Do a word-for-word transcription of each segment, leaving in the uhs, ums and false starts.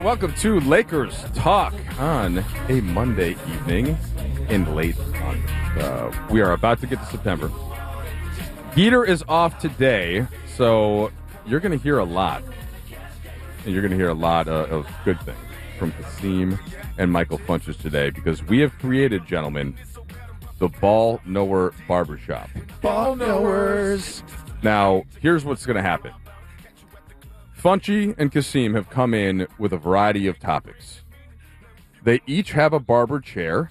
Welcome to Lakers Talk on a Monday evening in late August. Uh, we are about to get to September. Heater is off today, so you're going to hear a lot. And you're going to hear a lot uh, of good things from Kasim and Michael Funches today because we have created, gentlemen, the Ball Knower Barbershop. Ball Knowers. Now, here's what's going to happen. Funchy and Kasim have come in with a variety of topics. They each have a barber chair.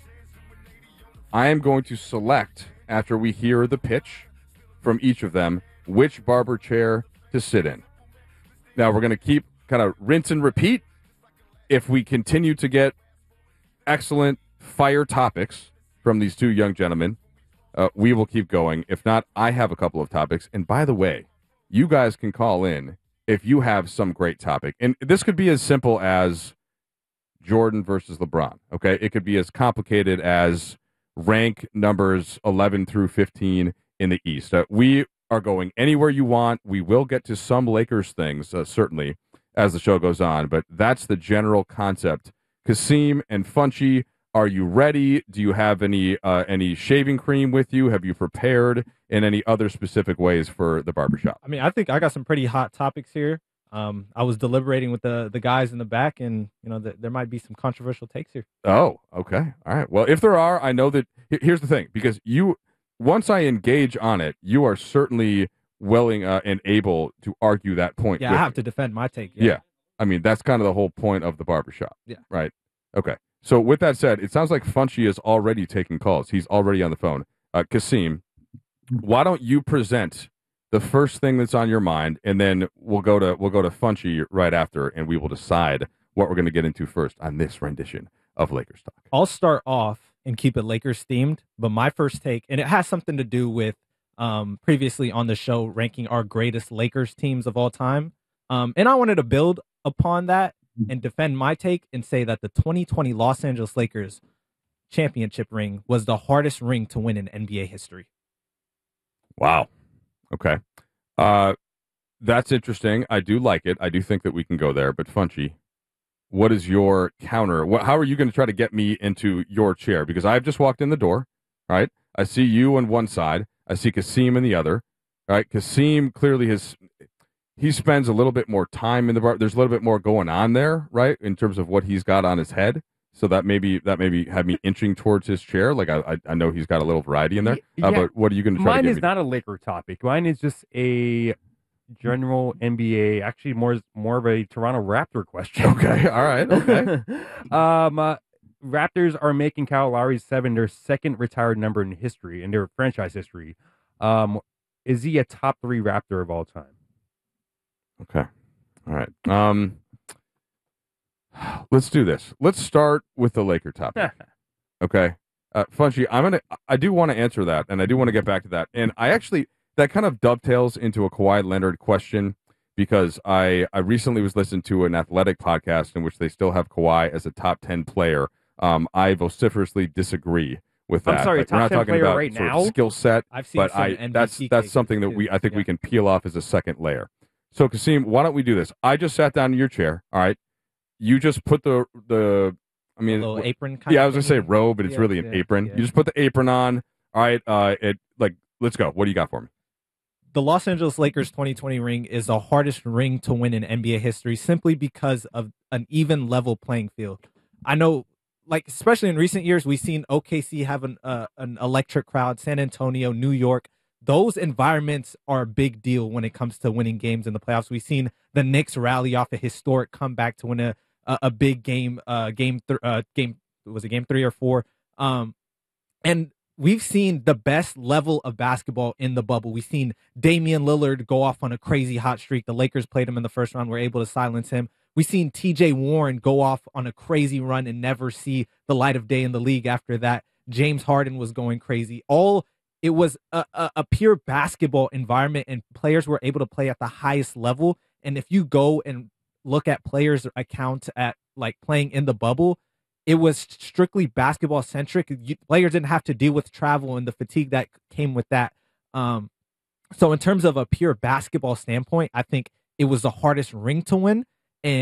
I am going to select, after we hear the pitch from each of them, which barber chair to sit in. Now, we're going to keep kind of rinse and repeat. If we continue to get excellent fire topics from these two young gentlemen, uh, we will keep going. If not, I have a couple of topics. And by the way, you guys can call in if you have some great topic. And this could be as simple as Jordan versus LeBron, okay? It could be as complicated as rank numbers eleven through fifteen in the East. Uh, we are going anywhere you want. We will get to some Lakers things, uh, certainly, as the show goes on, but that's the general concept. Kasim and Funchy, are you ready? Do you have any uh, any shaving cream with you? Have you prepared in any other specific ways for the barbershop? I mean, I think I got some pretty hot topics here. Um, I was deliberating with the the guys in the back, and you know, the, there might be some controversial takes here. Oh, okay, all right. Well, if there are, I know that. Here's the thing, because you, once I engage on it, you are certainly willing uh, and able to argue that point. Yeah, I have me. to defend my take. Yeah. yeah, I mean that's kind of the whole point of the barbershop. Yeah, right. Okay. So with that said, it sounds like Funchy is already taking calls. He's already on the phone. Uh, Kasim, why don't you present the first thing that's on your mind, and then we'll go to we'll go to Funchy right after, and we will decide what we're going to get into first on this rendition of Lakers Talk. I'll start off and keep it Lakers themed, but my first take, and it has something to do with um, previously on the show ranking our greatest Lakers teams of all time, um, and I wanted to build upon that and defend my take and say that the twenty twenty Los Angeles Lakers championship ring was the hardest ring to win in N B A history. Wow. Okay. Uh, that's interesting. I do like it. I do think that we can go there. But Funchy, what is your counter? What, how are you going to try to get me into your chair? Because I've just walked in the door, right? I see you on one side. I see Kasim on the other, right? Kasim clearly has... He spends a little bit more time in the bar. There's a little bit more going on there, right, in terms of what he's got on his head. So that maybe that maybe had me inching towards his chair. Like I, I, I know he's got a little variety in there. Yeah, uh, but what are you going to try mine to get is me? not a Laker topic. Mine is just a general N B A. Actually, more more of a Toronto Raptor question. Okay, all right, okay. um, uh, Raptors are making Kyle Lowry's seven their second retired number in history in their franchise history. Um, is he a top three Raptor of all time? Okay. All right. Um, let's do this. Let's start with the Laker topic. Okay. Uh, Funchy, I'm gonna. I do want to answer that, and I do want to get back to that. And I actually that kind of dovetails into a Kawhi Leonard question because I I recently was listening to an athletic podcast in which they still have Kawhi as a top ten player. Um, I vociferously disagree with that. I'm sorry, like, top we're not ten talking player about right sort now. of skill set, I've seen but some I N B C that's that's cases something that too. we I think yeah. we can peel off as a second layer. So, Kasim, why don't we do this? I just sat down in your chair. All right. You just put the, the I mean, a little apron kind yeah, of I was going to say thing. robe, but it's Yeah, really an yeah, apron. yeah. You just put the apron on. All right. Uh, it like, let's go. What do you got for me? The Los Angeles Lakers twenty twenty ring is the hardest ring to win in N B A history simply because of an even level playing field. I know, like, especially in recent years, we've seen O K C have an, uh, an electric crowd, San Antonio, New York. Those environments are a big deal when it comes to winning games in the playoffs. We've seen the Knicks rally off a historic comeback to win a a, a big game, uh, game, th- uh, game was it game three or four? Um, and we've seen the best level of basketball in the bubble. We've seen Damian Lillard go off on a crazy hot streak. The Lakers played him in the first round, were able to silence him. We've seen T J Warren go off on a crazy run and never see the light of day in the league after that. James Harden was going crazy. All It was a, a, a pure basketball environment, and players were able to play at the highest level. And if you go and look at players' accounts at like playing in the bubble, it was strictly basketball centric. You, players didn't have to deal with travel and the fatigue that came with that. Um, so in terms of a pure basketball standpoint, I think it was the hardest ring to win. And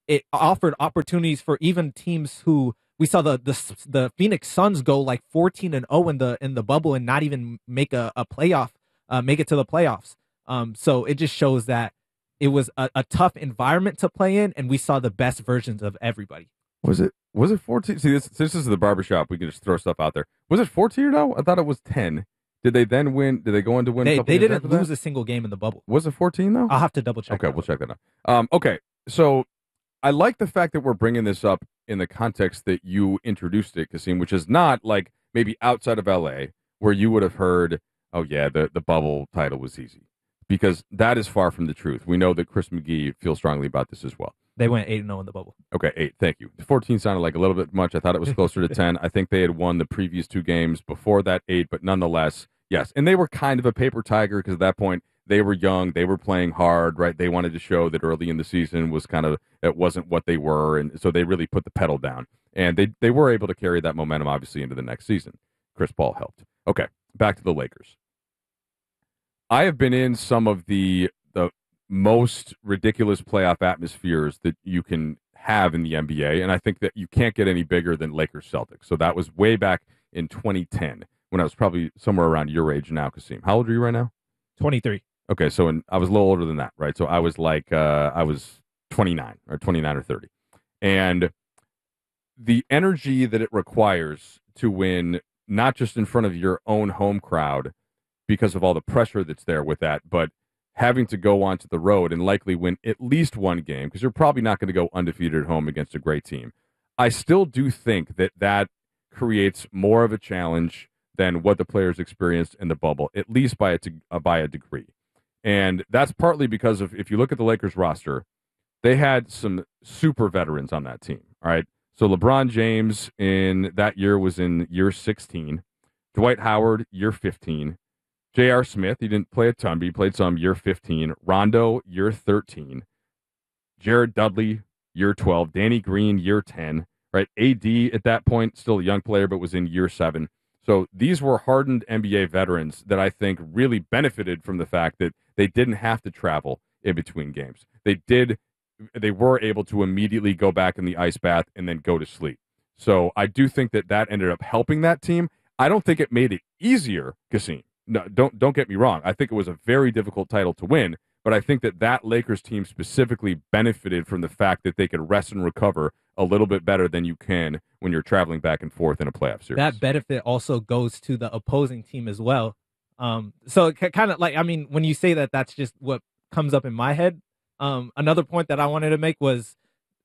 it offered opportunities for even teams who we saw the the the Phoenix Suns go like fourteen and oh in the in the bubble and not even make a, a playoff, uh, make it to the playoffs. Um, so it just shows that it was a, a tough environment to play in, and we saw the best versions of everybody. Was it was it fourteen? See, this this is the barbershop. We can just throw stuff out there. Was it fourteen or no? I thought it was ten. Did they then win? Did they go on to win? They, a couple they games didn't after lose that? a single game in the bubble. Was it fourteen though? I'll have to double check. Okay, that we'll out. check that out. Um, okay, so I like the fact that we're bringing this up in the context that you introduced it, Kasim, which is not like maybe outside of L A where you would have heard, oh yeah, the the bubble title was easy, because that is far from the truth. We know that Chris McGee feels strongly about this as well. They went eight and zero in the bubble. Okay, eight. Thank you. fourteen sounded like a little bit much. I thought it was closer to ten. I think they had won the previous two games before that eight, but nonetheless, yes. And they were kind of a paper tiger because at that point they were young, they were playing hard, right? They wanted to show that early in the season was kind of it wasn't what they were, and so they really put the pedal down. And they they were able to carry that momentum obviously into the next season. Chris Paul helped. Okay, back to the Lakers. I have been in some of the the most ridiculous playoff atmospheres that you can have in the N B A, and I think that you can't get any bigger than Lakers Celtics. So that was way back in twenty ten when I was probably somewhere around your age now, Kasim. How old are you right now? twenty-three. Okay, so in, I was a little older than that, right? So I was like uh, I was twenty-nine or twenty-nine or thirty, and the energy that it requires to win, not just in front of your own home crowd, because of all the pressure that's there with that, but having to go onto the road and likely win at least one game, because you're probably not going to go undefeated at home against a great team. I still do think that that creates more of a challenge than what the players experienced in the bubble, at least by a, uh, by a degree. And that's partly because of, if you look at the Lakers roster, they had some super veterans on that team, all right? So LeBron James in that year was in year sixteen. Dwight Howard, year fifteen. J R. Smith, he didn't play a ton, but he played some, year fifteen. Rondo, year thirteen. Jared Dudley, year twelve. Danny Green, year ten. Right? A D at that point, still a young player, but was in year seven. So these were hardened N B A veterans that I think really benefited from the fact that they didn't have to travel in between games. They did, they were able to immediately go back in the ice bath and then go to sleep. So I do think that that ended up helping that team. I don't think it made it easier, Kasim. No, don't don't get me wrong. I think it was a very difficult title to win, but I think that that Lakers team specifically benefited from the fact that they could rest and recover a little bit better than you can when you're traveling back and forth in a playoff series. That benefit also goes to the opposing team as well. Um, so kind of like, I mean, when you say that, that's just what comes up in my head. Um, another point that I wanted to make was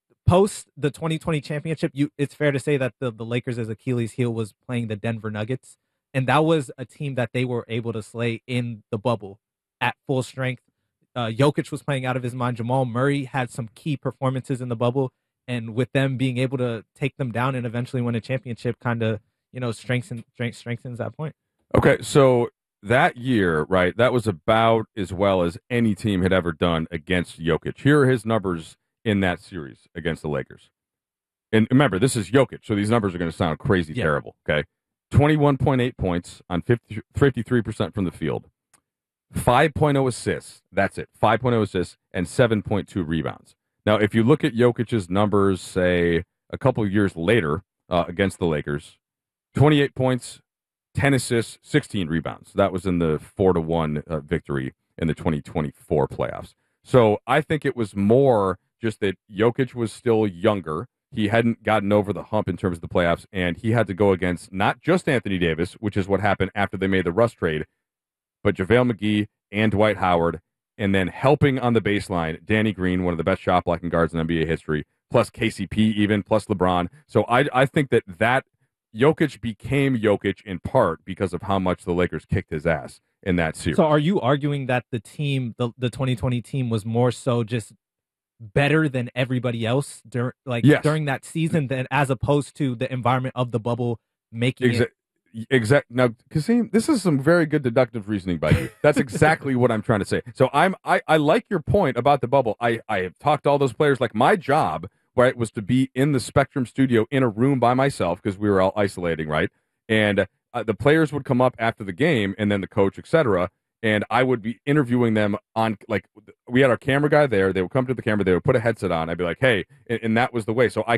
post the twenty twenty championship, you it's fair to say that the, the Lakers' Achilles heel was playing the Denver Nuggets. And that was a team that they were able to slay in the bubble at full strength. Uh, Jokic was playing out of his mind. Jamal Murray had some key performances in the bubble. And with them being able to take them down and eventually win a championship kind of, you know, strengthens, strengthens that point. Okay, so that year, right, that was about as well as any team had ever done against Jokic. Here are his numbers in that series against the Lakers. And remember, this is Jokic, so these numbers are going to sound crazy Yeah. terrible, okay? twenty-one point eight points on fifty, fifty-three percent from the field. five point oh assists. That's it. five point oh assists and seven point two rebounds. Now, if you look at Jokic's numbers, say, a couple of years later uh, against the Lakers, twenty-eight points, ten assists, sixteen rebounds. That was in the four to one uh, victory in the twenty twenty-four playoffs. So I think it was more just that Jokic was still younger. He hadn't gotten over the hump in terms of the playoffs, and he had to go against not just Anthony Davis, which is what happened after they made the Russ trade, but JaVale McGee and Dwight Howard, and then helping on the baseline, Danny Green, one of the best shot blocking guards in N B A history, plus K C P even, plus LeBron. So I, I think that that Jokic became Jokic in part because of how much the Lakers kicked his ass in that series. So are you arguing that the team, the, the twenty twenty team was more so just better than everybody else during like Yes. during that season than as opposed to the environment of the bubble making Exa- it Exact. Now, Kasim, this is some very good deductive reasoning by you. That's exactly what I'm trying to say. So I'm, I, I like your point about the bubble. I, I have talked to all those players. Like my job, right, was to be in the Spectrum studio in a room by myself because we were all isolating, right? And uh, the players would come up after the game, and then the coach, et cetera. and I would be interviewing them on, like, we had our camera guy there. They would come to the camera. They would put a headset on. I'd be like, hey, and, and that was the way. So I